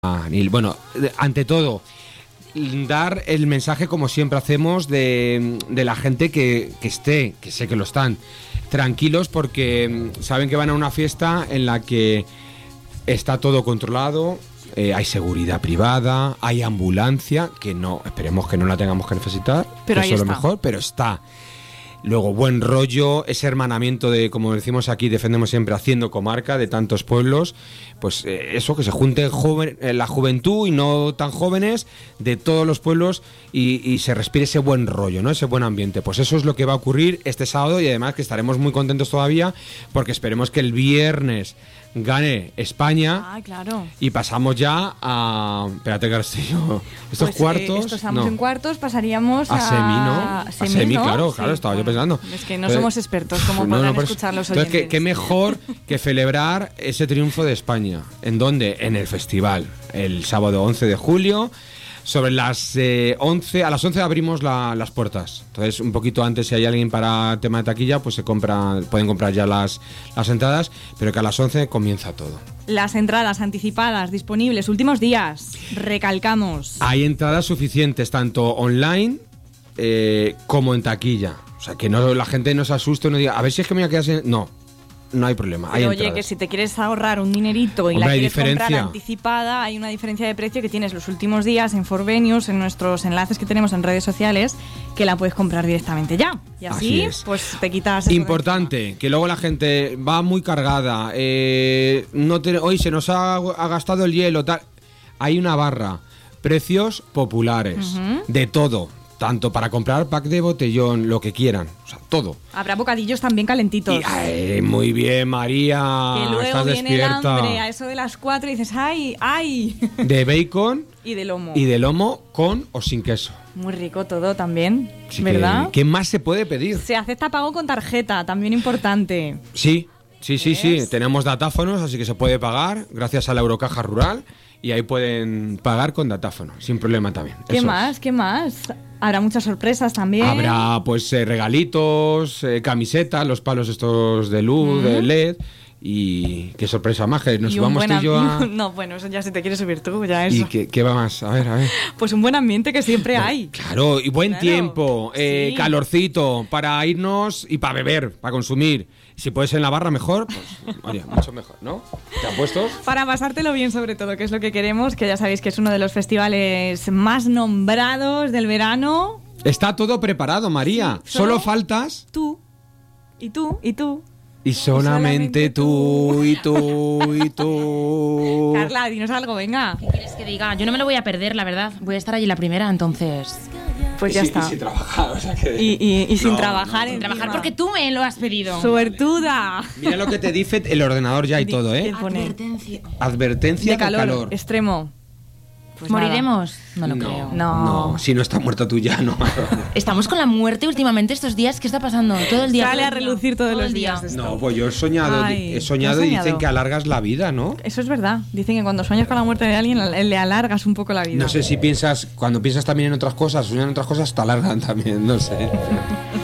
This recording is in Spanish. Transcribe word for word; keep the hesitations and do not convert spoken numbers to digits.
Nil. Bueno, ante todo, dar el mensaje como siempre hacemos de, de la gente que, que esté, que sé que lo están, tranquilos porque saben que van a una fiesta en la que está todo controlado, eh, hay seguridad privada, hay ambulancia, que no, esperemos que no la tengamos que necesitar, pero que eso es lo mejor, pero está. Luego, buen rollo, ese hermanamiento de, como decimos aquí, defendemos siempre, haciendo comarca de tantos pueblos, pues eh, eso, que se junten joven, eh, la juventud y no tan jóvenes de todos los pueblos y, y se respire ese buen rollo, ¿no? Ese buen ambiente. Pues eso es lo que va a ocurrir este sábado y además que estaremos muy contentos todavía porque esperemos que el viernes gane España. Ah, claro. Y pasamos ya a... Espérate, Castillo. Estos pues, cuartos... Eh, estos estamos no. en cuartos, pasaríamos a... a semi, ¿no? A semi, a semi ¿no? claro, sí, claro, estaba bueno, yo pensando. Es que no Pero, somos expertos, como no, podrán no, escuchar los entonces, oyentes. ¿qué, qué mejor que celebrar ese triunfo de España? ¿En dónde? En el festival. El sábado once de julio. Sobre las eh, once, a las once abrimos la, las puertas. Entonces, un poquito antes, si hay alguien para tema de taquilla, pues se compra, pueden comprar ya las, las entradas, pero que a las once comienza todo. Las entradas anticipadas disponibles, últimos días, recalcamos. Hay entradas suficientes, tanto online eh, como en taquilla. O sea, que no la gente no se asuste, no diga, a ver si es que me voy a quedar sin... No. No hay problema, hay Pero oye, entradas. que si te quieres ahorrar un dinerito y Hombre, la hay quieres diferencia. comprar anticipada, hay una diferencia de precio que tienes los últimos días en Forvenues, en nuestros enlaces que tenemos en redes sociales, que la puedes comprar directamente ya. Y así, así pues te quitas... eso Importante, que luego la gente va muy cargada, eh, no te, hoy se nos ha, ha gastado el hielo, tal. Hay una barra, precios populares, Uh-huh. de todo. Tanto para comprar pack de botellón, lo que quieran, o sea, todo. Habrá bocadillos también calentitos. Y, ay, muy bien, María, que luego estás viene despierta. el hambre a eso de las cuatro y dices, ¡ay, ay! De bacon y de lomo. y de lomo con o sin queso. Muy rico todo también, Así ¿verdad? que, ¿qué más se puede pedir? Se acepta pago con tarjeta, también importante. Sí, sí, sí, sí. ¿Ves? Tenemos datáfonos, así que se puede pagar gracias a la Eurocaja Rural y ahí pueden pagar con datáfono, sin problema también. ¿Qué Eso más? es. ¿Qué más? Habrá muchas sorpresas también. Habrá pues eh, regalitos, eh, camisetas, los palos estos de luz, mm. de L E D. Y qué sorpresa más, que nos y vamos tú y yo a... No, bueno, eso ya si te quieres subir tú, ya eso. ¿Y qué, qué va más? A ver, a ver. Pues un buen ambiente que siempre bueno, hay. Claro, y buen claro. tiempo, eh, sí. calorcito, para irnos y para beber, para consumir. Si puedes en la barra mejor, pues oye, mucho mejor, ¿no? ¿Te apuestos? Para pasártelo bien sobre todo, que es lo que queremos, que ya sabéis que es uno de los festivales más nombrados del verano. Está todo preparado, María. Sí, solo, solo faltas... Tú, y tú, y tú. Y solamente, y solamente tú, tú, y tú, y tú. Carla, dinos algo, venga. ¿Qué quieres que diga? Yo no me lo voy a perder, la verdad. Voy a estar allí la primera, entonces... Pues ya y, está. Y sin trabajar, o sea que... Y, y, y sin no, trabajar. no, no, en Trabajar porque tú me lo has pedido. ¡Suertuda! Mira lo que te dice el ordenador ya y Di- todo, ¿eh? ¿qué pone? Advertencia. Advertencia De calor, calor. extremo. Pues ¿Moriremos? No lo no, creo. No. no, si no está muerta tú ya, no. Estamos con la muerte últimamente estos días. ¿Qué está pasando? Todo el día. Sale todo a el día, relucir todos todo los el día. días. Esto. No, pues yo he soñado, Ay, he soñado ¿has y soñado? dicen que alargas la vida, ¿no? Eso es verdad. Dicen que cuando sueñas con la muerte de alguien le alargas un poco la vida. No sé si piensas, cuando piensas también en otras cosas, sueñan en otras cosas, te alargan también, no sé.